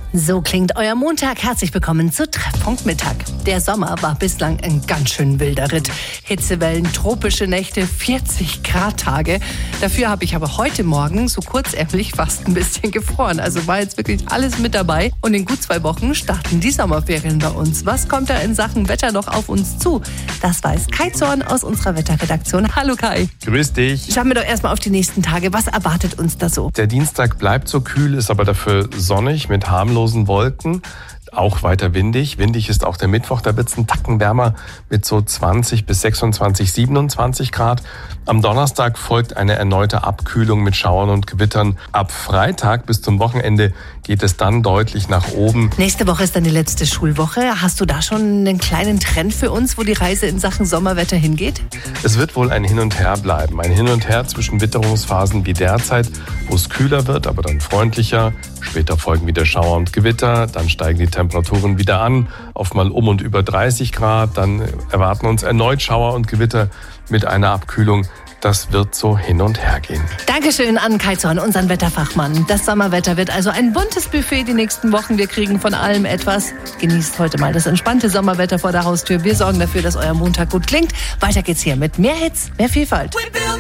So klingt euer Montag. Herzlich willkommen zu Treffpunkt Mittag. Der Sommer war bislang ein ganz schön wilder Ritt. Hitzewellen, tropische Nächte, 40 Grad Tage. Dafür habe ich aber heute Morgen so kurzärmlich fast ein bisschen gefroren. Also war jetzt wirklich alles mit dabei. Und in gut 2 Wochen starten die Sommerferien bei uns. Was kommt da in Sachen Wetter noch auf uns zu? Das weiß Kai Zorn aus unserer Wetterredaktion. Hallo Kai. Grüß dich. Schauen wir doch erstmal auf die nächsten Tage. Was erwartet uns da so? Der Dienstag bleibt so kühl, ist aber dafür sonnig mit harmlosen Wolken. Auch weiter windig. Windig ist auch der Mittwoch, da wird es einen Tacken wärmer mit so 20 bis 26, 27 Grad. Am Donnerstag folgt eine erneute Abkühlung mit Schauern und Gewittern. Ab Freitag bis zum Wochenende geht es dann deutlich nach oben. Nächste Woche ist dann die letzte Schulwoche. Hast du da schon einen kleinen Trend für uns, wo die Reise in Sachen Sommerwetter hingeht? Es wird wohl ein Hin und Her bleiben. Ein Hin und Her zwischen Witterungsphasen wie derzeit, wo es kühler wird, aber dann freundlicher. Später folgen wieder Schauer und Gewitter. Dann steigen die Temperaturen wieder an, auf mal um und über 30 Grad. Dann erwarten uns erneut Schauer und Gewitter mit einer Abkühlung. Das wird so hin und her gehen. Dankeschön an Kai Zorn, unseren Wetterfachmann. Das Sommerwetter wird also ein buntes Buffet die nächsten Wochen. Wir kriegen von allem etwas. Genießt heute mal das entspannte Sommerwetter vor der Haustür. Wir sorgen dafür, dass euer Montag gut klingt. Weiter geht's hier mit mehr Hits, mehr Vielfalt.